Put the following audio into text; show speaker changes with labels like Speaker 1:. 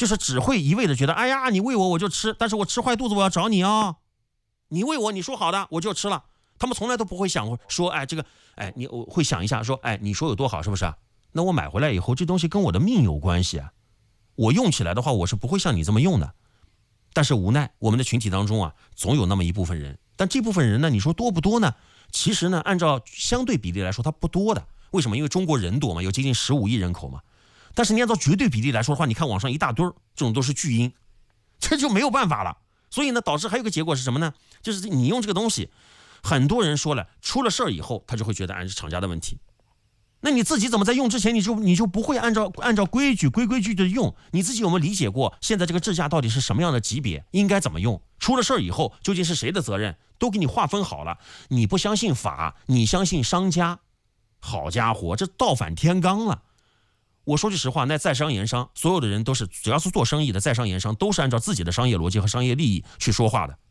Speaker 1: 就是只会一味的觉得，哎呀，你喂我我就吃，但是我吃坏肚子我要找你啊，你喂我你说好的我就吃了。他们从来都不会想说，哎，这个，哎，你我会想一下说，哎，你说有多好是不是啊？那我买回来以后，这东西跟我的命有关系啊，我用起来的话，我是不会像你这么用的。但是无奈我们的群体当中啊，总有那么一部分人，但这部分人呢，你说多不多呢？其实呢，按照相对比例来说，它不多的。为什么？因为中国人多嘛，有接近15亿人口嘛。但是你按照绝对比例来说的话，你看网上一大堆这种都是巨婴，这就没有办法了。所以呢，导致还有个结果是什么呢？就是你用这个东西，很多人说了，出了事儿以后，他就会觉得是厂家的问题。那你自己怎么在用之前，你就不会按照规矩的用？你自己有没有理解过现在这个制价到底是什么样的级别，应该怎么用？出了事儿以后，究竟是谁的责任？都给你划分好了。你不相信法，你相信商家，好家伙，这倒反天罡了。我说句实话，那在商言商，所有的人都是，只要是做生意的，在商言商都是按照自己的商业逻辑和商业利益去说话的。